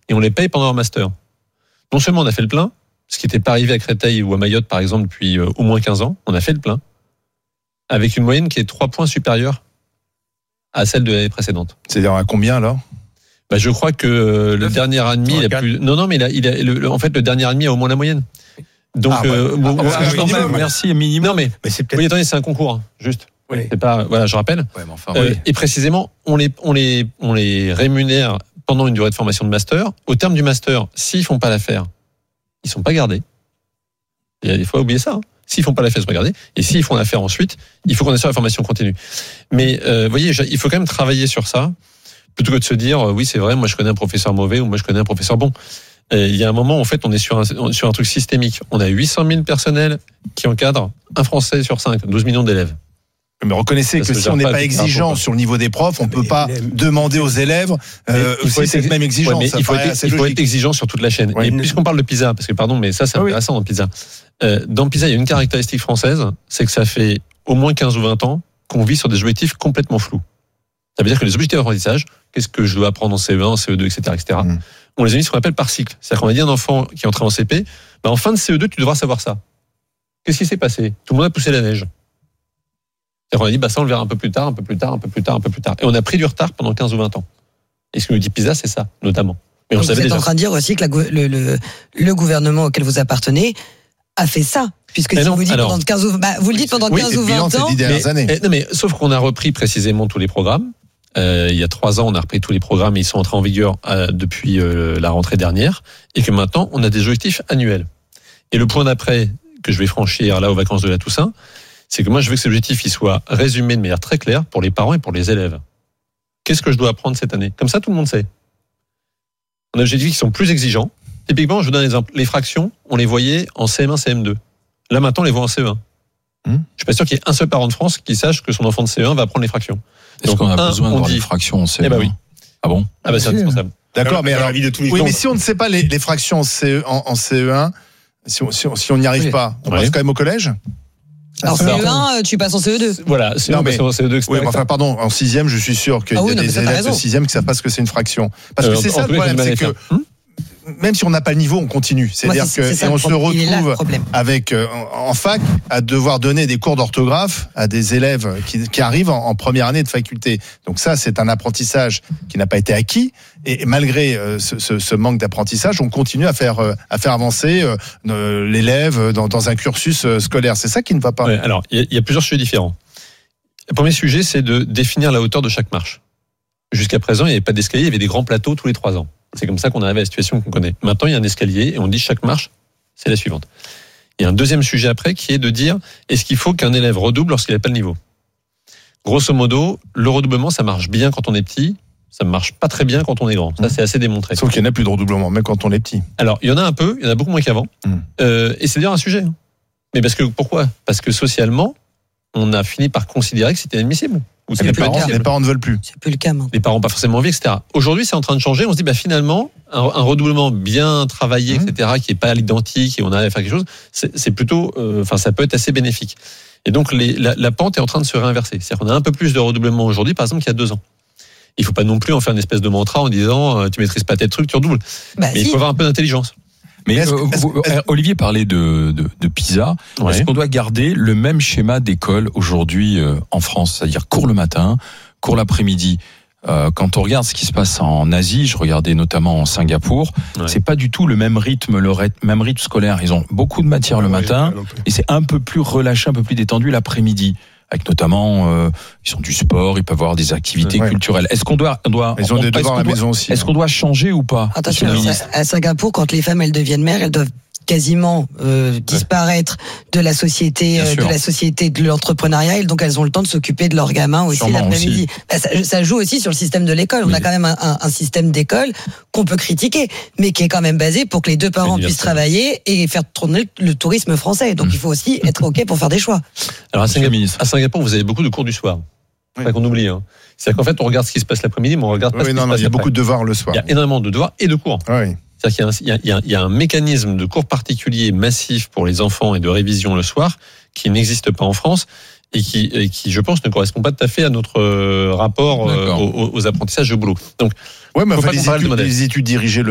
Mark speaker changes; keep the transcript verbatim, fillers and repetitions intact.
Speaker 1: et on les paye pendant leur master. Non seulement on a fait le plein, ce qui n'était pas arrivé à Créteil ou à Mayotte, par exemple, depuis euh, au moins quinze ans, on a fait le plein, avec une moyenne qui est trois points supérieure à celle de l'année précédente.
Speaker 2: C'est-à-dire à combien, alors ?
Speaker 1: Bah, je crois que euh, le dernier an et demi, il a plus... Non, non, mais il a, il a, le, en fait, le dernier an et demi a au moins la moyenne. Donc,
Speaker 2: ah, bah,
Speaker 1: euh, bon,
Speaker 2: ah,
Speaker 1: ah,
Speaker 2: minimum,
Speaker 1: minimum,
Speaker 3: merci, minimum.
Speaker 1: Non, mais,
Speaker 2: mais c'est peut-être...
Speaker 1: oui, attendez, c'est un concours, hein, juste.
Speaker 2: Oui.
Speaker 1: C'est pas, voilà, je rappelle.
Speaker 3: Ouais, mais enfin,
Speaker 1: euh,
Speaker 3: oui.
Speaker 1: Et précisément, on les, on les, on les rémunère pendant une durée de formation de master. Au terme du master, s'ils font pas l'affaire, ils sont pas gardés. Il faut oublier ça. Hein. S'ils font pas l'affaire, ils sont pas gardés. Et s'ils font l'affaire ensuite, il faut qu'on assure la formation continue. Mais, euh, vous voyez, il faut quand même travailler sur ça, plutôt que de se dire, oui, c'est vrai, moi je connais un professeur mauvais ou moi je connais un professeur bon. Euh, il y a un moment, en fait, on est sur un, sur un truc systémique. On a huit cent mille personnels qui encadrent un Français sur cinq, douze millions d'élèves.
Speaker 2: Mais reconnaissez que si on n'est pas exigeant sur le niveau des profs, on ne peut pas demander aux élèves euh, aussi cette même exigence.
Speaker 1: Ouais, il faut, être, il faut être exigeant sur toute la chaîne. Ouais, et puisqu'on parle de PISA, parce que pardon, mais ça c'est ah, intéressant oui. dans PISA. Euh, dans PISA, il y a une caractéristique française, c'est que ça fait au moins quinze ou vingt ans qu'on vit sur des objectifs complètement flous. Ça veut dire que les objectifs d'apprentissage, qu'est-ce que je dois apprendre en C E un, en C E deux, et cetera, et cetera. Mmh. On les a mis ce qu'on appelle par cycle. C'est-à-dire qu'on a dit à un enfant qui est entré en C P, bah en fin de C E deux, tu devras savoir ça. Qu'est-ce qui s'est passé ? Tout le monde a poussé la neige. On a dit, bah ça on le verra un peu plus tard, un peu plus tard, un peu plus tard, un peu plus tard. Et on a pris du retard pendant quinze ou vingt ans. Et ce que nous dit PISA, c'est ça, notamment.
Speaker 4: Mais on vous savait êtes déjà. En train de dire aussi que la, le, le, le gouvernement auquel vous appartenez a fait ça. Puisque mais si non, vous, dites alors, pendant quinze ou, bah, vous le dites pendant oui, quinze ou vingt ans.
Speaker 2: Mais, années.
Speaker 1: Mais, non, mais sauf qu'on a repris précisément tous les programmes. Euh, il y a trois ans, on a repris tous les programmes et ils sont entrés en vigueur euh, depuis euh, la rentrée dernière. Et que maintenant, on a des objectifs annuels. Et le point d'après que je vais franchir là aux vacances de la Toussaint, c'est que moi, je veux que ces objectifs ils soient résumés de manière très claire pour les parents et pour les élèves. Qu'est-ce que je dois apprendre cette année ? Comme ça, tout le monde sait. On a des objectifs qui sont plus exigeants. Typiquement, je vous donne un exemple. Les fractions, on les voyait en C M un, C M deux. Là, maintenant, on les voit en C E un. Hum. Je suis pas sûr qu'il y ait un seul parent de France qui sache que son enfant de C E un va apprendre les fractions.
Speaker 3: Est-ce Donc, qu'on a un, besoin de voir dit... les fractions en C E un ?
Speaker 1: Eh ben oui.
Speaker 3: Ah bon ?
Speaker 1: Ah ben c'est indispensable.
Speaker 2: D'accord, mais alors, alors de tous les oui, mais si on ne sait pas les, les fractions en, C E, en, en C E un, si on si on, si on n'y arrive oui. pas, on oui. passe quand même au collège ?
Speaker 4: Alors C E un, tu passes en C E deux.
Speaker 1: Voilà, C E un, non, mais, en C E deux, et cetera.
Speaker 2: Oui, mais enfin, pardon, en sixième, je suis sûr qu'il ah oui, y a non, des élèves de sixième qui ne savent pas ce que c'est une fraction. Parce euh, que c'est ça le problème, c'est que hum même si on n'a pas le niveau, on continue. C'est-à-dire Moi, c'est, que c'est ça, et on se retrouve avec euh, en fac à devoir donner des cours d'orthographe à des élèves qui, qui arrivent en, en première année de faculté. Donc ça, c'est un apprentissage qui n'a pas été acquis. Et, et malgré euh, ce, ce, ce manque d'apprentissage, on continue à faire euh, à faire avancer euh, l'élève dans, dans un cursus euh, scolaire. C'est ça qui ne va pas.
Speaker 1: Ouais, alors, il y, y a plusieurs sujets différents. Le premier sujet, c'est de définir la hauteur de chaque marche. Jusqu'à présent, il n'y avait pas d'escalier, il y avait des grands plateaux tous les trois ans. C'est comme ça qu'on arrive à la situation qu'on connaît. Maintenant, il y a un escalier et on dit chaque marche, c'est la suivante. Il y a un deuxième sujet après qui est de dire est-ce qu'il faut qu'un élève redouble lorsqu'il n'a pas le niveau ? Grosso modo, le redoublement, ça marche bien quand on est petit, ça ne marche pas très bien quand on est grand. Ça, c'est assez démontré.
Speaker 2: Sauf qu'il n'y en a plus de redoublement, même quand on est petit.
Speaker 1: Alors, il y en a un peu, il y en a beaucoup moins qu'avant. Mmh. Euh, et c'est d'ailleurs un sujet. Mais parce que pourquoi ? Parce que socialement, on a fini par considérer que c'était inadmissible.
Speaker 2: Ou les, parents, les parents ne veulent plus.
Speaker 4: C'est plus le cas maintenant.
Speaker 1: Les parents pas forcément envie, et cetera. Aujourd'hui, c'est en train de changer. On se dit, bah finalement, un, un redoublement bien travaillé, mmh. et cetera, qui est pas à l'identique et on arrive à faire quelque chose, c'est, c'est plutôt, enfin, euh, ça peut être assez bénéfique. Et donc, les, la, la pente est en train de se réinverser. C'est-à-dire qu'on a un peu plus de redoublement aujourd'hui, par exemple, qu'il y a deux ans. Il faut pas non plus en faire une espèce de mantra en disant, tu maîtrises pas tes trucs, tu redoubles. Bah, Mais si. Il faut avoir un peu d'intelligence.
Speaker 3: Mais est-ce, euh, est-ce, vous, est-ce, Olivier parlait de, de, de PISA. Ouais. Est-ce qu'on doit garder le même schéma d'école aujourd'hui euh, en France ? C'est-à-dire cours le matin, cours l'après-midi. Euh, quand on regarde ce qui se passe en Asie, je regardais notamment en Singapour, ouais. c'est pas du tout le même rythme, le rythme, même rythme scolaire. Ils ont beaucoup de matière le ouais, matin et c'est un peu plus relâché, un peu plus détendu l'après-midi. Avec notamment, euh, ils ont du sport, ils peuvent avoir des activités ouais. culturelles. Est-ce qu'on doit, on doit,
Speaker 2: ils ont
Speaker 3: on,
Speaker 2: des devoirs à la
Speaker 3: doit,
Speaker 2: maison aussi.
Speaker 3: Est-ce hein. qu'on doit changer ou pas ?
Speaker 4: Attention, à Singapour, quand les femmes elles deviennent mères, elles doivent quasiment euh, disparaître de la société, euh, de la société de l'entrepreneuriat, et donc elles ont le temps de s'occuper de leurs gamins aussi Sûrement l'après-midi. Aussi. Bah, ça, ça joue aussi sur le système de l'école. Oui. On a quand même un, un, un système d'école qu'on peut critiquer, mais qui est quand même basé pour que les deux parents puissent travailler et faire tourner le tourisme français. Donc mmh. il faut aussi être ok pour faire des choix.
Speaker 1: Alors à Singapour, à Singapour, vous avez beaucoup de cours du soir. C'est ça qu'on oublie. Hein. C'est-à-dire qu'en fait, on regarde ce qui se passe l'après-midi, mais on regarde pas
Speaker 2: oui,
Speaker 1: ce qui
Speaker 2: non,
Speaker 1: se
Speaker 2: non,
Speaker 1: passe
Speaker 2: il y a
Speaker 1: après.
Speaker 2: beaucoup de devoirs le soir.
Speaker 1: Il y a énormément de devoirs et de cours.
Speaker 2: Oui.
Speaker 1: C'est-à-dire qu'il y a, un, il y a, il y a un mécanisme de cours particulier massif pour les enfants et de révision le soir qui n'existe pas en France et qui, et qui, je pense, ne correspond pas tout à fait à notre rapport euh, aux, aux apprentissages au boulot. Donc,
Speaker 2: ouais, mais enfin, les, études, les études dirigées le